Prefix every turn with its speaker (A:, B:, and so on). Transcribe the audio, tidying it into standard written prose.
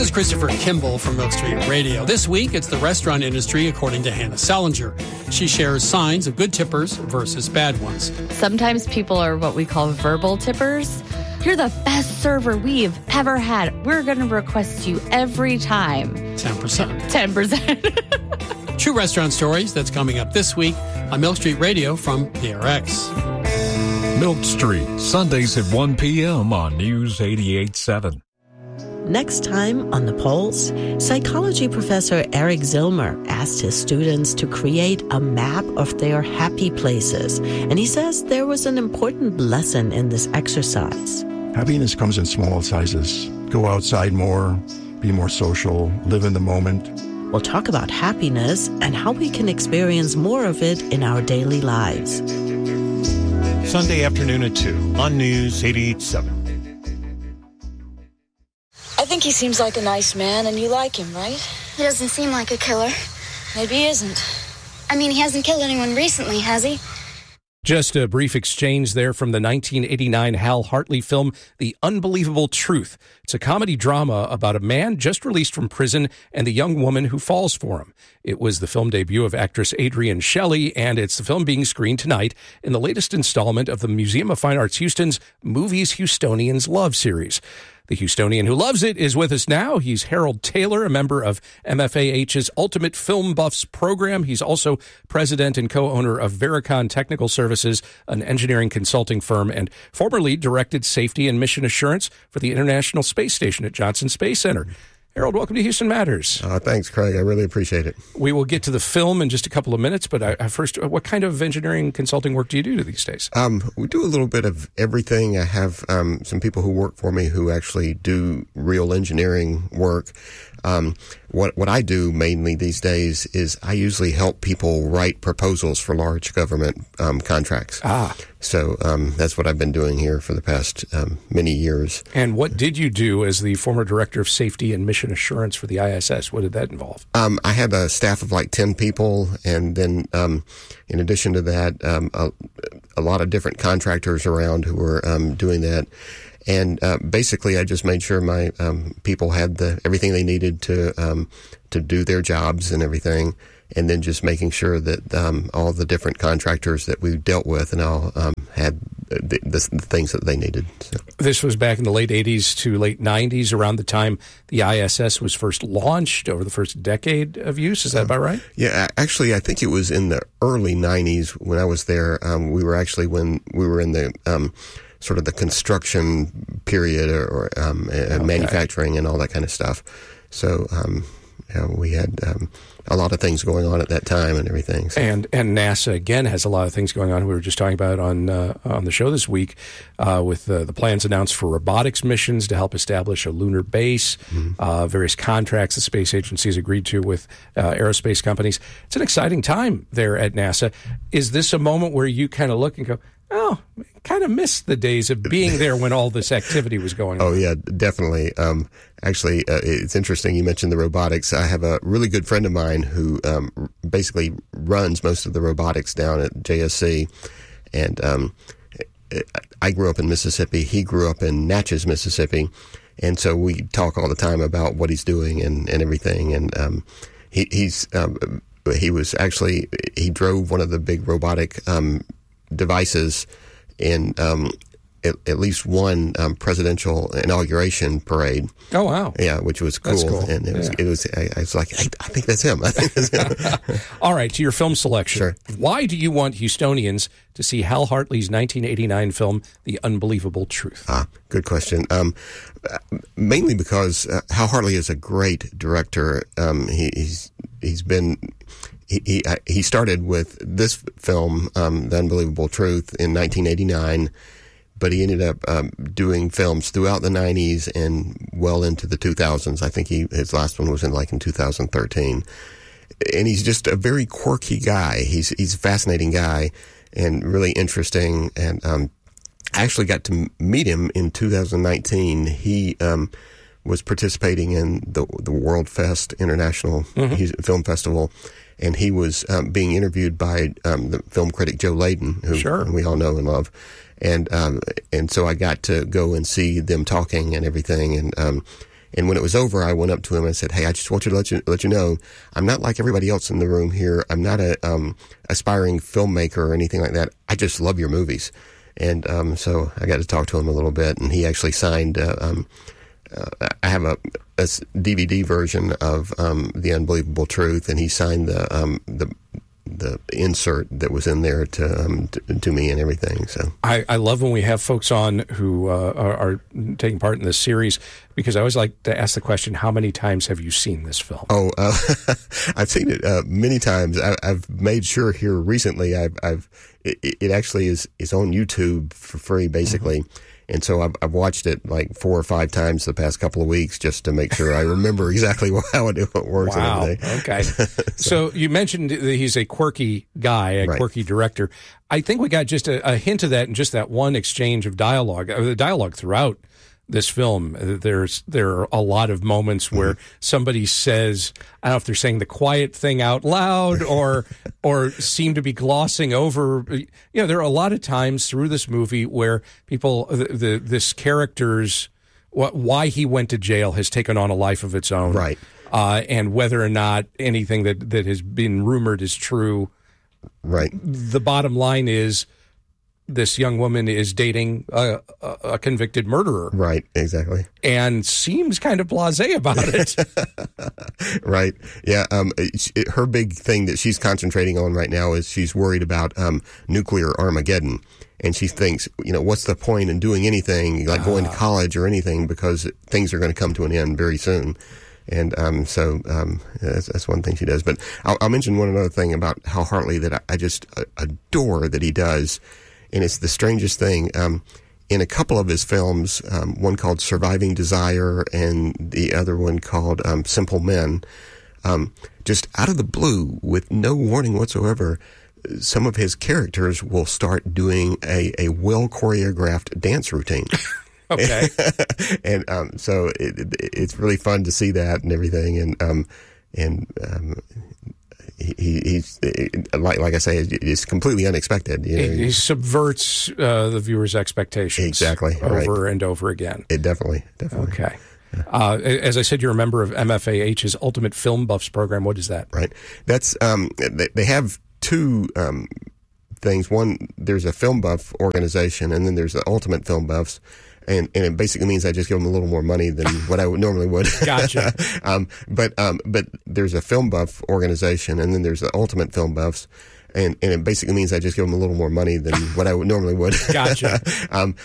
A: This is Christopher Kimball from Milk Street Radio. This week, it's the restaurant industry, according to Hannah Salinger. She shares signs of good tippers versus bad ones.
B: Sometimes people are what we call verbal tippers. You're the best server we've ever had. We're going to request you every time.
A: 10%.
B: 10%.
A: True restaurant stories, that's coming up this week on Milk Street Radio from PRX.
C: Milk Street, Sundays at 1 p.m. on News 88.7.
D: Next time on The Pulse, psychology professor Eric Zillmer asked his students to create a map of their happy places. And he says there was an important lesson in this exercise.
E: Happiness comes in small sizes. Go outside more, be more social, live in the moment.
D: We'll talk about happiness and how we can experience more of it in our daily lives.
F: Sunday afternoon at 2 on News 88.7.
G: I think he seems like a nice man, and you like him, right?
H: He doesn't seem like a killer.
G: Maybe he isn't.
H: I mean, he hasn't killed anyone recently, has he?
I: Just a brief exchange there from the 1989 Hal Hartley film, The Unbelievable Truth. It's a comedy drama about a man just released from prison and the young woman who falls for him. It was the film debut of actress Adrienne Shelley, and it's the film being screened tonight in the latest installment of the Museum of Fine Arts Houston's Movies Houstonians Love series. The Houstonian who loves it is with us now. He's Harold Taylor, a member of MFAH's Ultimate Film Buffs program. He's also president and co-owner of Vericon Technical Services, an engineering consulting firm, and formerly directed safety and mission assurance for the International Space Station at Johnson Space Center. Harold, welcome to Houston Matters.
J: Thanks, Craig. I really appreciate it.
I: We will get to the film in just a couple of minutes, but first, what kind of engineering consulting work do you do these days?
J: We do a little bit of everything. I have some people who work for me who actually do real engineering work. What I do mainly these days is I usually help people write proposals for large government contracts. So that's what I've been doing here for the past many years.
I: And what did you do as the former director of safety and mission assurance for the ISS? What did that involve?
J: I had a staff of like 10 people, and then in addition to that, a lot of different contractors around who were doing that. And basically, I just made sure my people had everything they needed to do their jobs and everything, and then just making sure that all the different contractors that we dealt with and all had the things that they needed. So.
I: This was back in the late 80s to late 90s, around the time the ISS was first launched, over the first decade of use. Is that about right?
J: Yeah, actually, I think it was in the early 90s when I was there. We were actually when we were in the sort of the construction period or manufacturing and all that kind of stuff. So we had a lot of things going on at that time and everything. So.
I: And NASA, again, has a lot of things going on. We were just talking about on the show this week with the plans announced for robotics missions to help establish a lunar base, various contracts the space agency has agreed to with aerospace companies. It's an exciting time there at NASA. Is this a moment where you kind of look and go, oh, kind of missed the days of being there when all this activity was going on?
J: Oh, yeah, definitely. Actually, it's interesting you mentioned the robotics. I have a really good friend of mine who basically runs most of the robotics down at JSC. And I grew up in Mississippi. He grew up in Natchez, Mississippi. And so we talk all the time about what he's doing and everything. And he drove one of the big robotic devices in at least one presidential inauguration parade.
I: Oh, wow.
J: Yeah, which was cool.
I: That's cool.
J: And I was like, I think that's him.
I: All right, to your film selection.
J: Sure.
I: Why do you want Houstonians to see Hal Hartley's 1989 film, The Unbelievable Truth?
J: Good question. Mainly because Hal Hartley is a great director. He started with this film, The Unbelievable Truth, in 1989, but he ended up doing films throughout the 90s and well into the 2000s. I think his last one was in 2013. And he's just a very quirky guy. He's a fascinating guy and really interesting. And I actually got to meet him in 2019. He was participating in the World Fest International Film Festival. And he was being interviewed by the film critic Joe Layden, who we all know and love. And so I got to go and see them talking and everything. And And when it was over, I went up to him and said, "Hey, I just want to let you know, I'm not like everybody else in the room here. I'm not a aspiring filmmaker or anything like that. I just love your movies." And so I got to talk to him a little bit, and he actually signed. I have a DVD version of The Unbelievable Truth, and he signed the insert that was in there to me and everything. So
I: I love when we have folks on who are taking part in this series, because I always like to ask the question, how many times have you seen this film?
J: Oh, I've seen it many times. I've made sure here recently it actually is on YouTube for free, basically. Mm-hmm. And so I've watched it like 4 or 5 times the past couple of weeks just to make sure I remember exactly how it works.
I: Wow.
J: And everything.
I: Okay. So you mentioned that he's a quirky guy, a quirky director. I think we got just a hint of that in just that one exchange of dialogue. The dialogue throughout this film, there are a lot of moments where somebody says, I don't know if they're saying the quiet thing out loud or seem to be glossing over. There are a lot of times through this movie where people, this character's, why he went to jail has taken on a life of its own.
J: Right.
I: And whether or not anything that has been rumored is true.
J: Right.
I: The bottom line is, this young woman is dating a convicted murderer.
J: Right, exactly.
I: And seems kind of blasé about it.
J: Right. Yeah. Her big thing that she's concentrating on right now is she's worried about nuclear Armageddon. And she thinks, what's the point in doing anything, like going to college or anything, because things are going to come to an end very soon. And so that's one thing she does. But I'll mention one other thing about Hal Hartley that I just adore that he does. And it's the strangest thing. In a couple of his films, one called Surviving Desire and the other one called Simple Men, just out of the blue, with no warning whatsoever, some of his characters will start doing a well-choreographed dance routine.
I: Okay.
J: And so it's really fun to see that and everything. And he's like I say, it's completely unexpected.
I: He subverts the viewer's expectations
J: exactly
I: over and over again.
J: It definitely.
I: Okay. Yeah. As I said, you're a member of MFAH's Ultimate Film Buffs program. What is that?
J: Right. That's they have 2 things. One, there's a film buff organization, and then there's the Ultimate Film Buffs. And it basically means I just give them a little more money than what I normally would.
I: Gotcha.
J: But there's a film buff organization, and then there's the Ultimate Film Buffs, and it basically means I just give them a little more money than what I normally would.
I: Gotcha.